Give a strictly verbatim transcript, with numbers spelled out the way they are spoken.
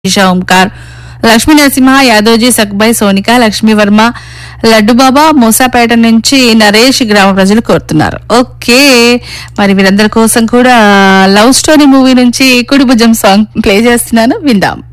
ఈషా ఓంకార్, లక్ష్మీ నరసింహ, యాదోజీ, సక్బాయ్, సోనిక, లక్ష్మీ వర్మ, లడ్డుబాబా, మూసాపేట నుంచి నరేష్ గ్రామ ప్రజలు కోరుతున్నారు. ఓకే, మరి వీరందరి కోసం కూడా లవ్ స్టోరీ మూవీ నుంచి కుడి భుజం సాంగ్ ప్లే చేస్తున్నాను, విందాం.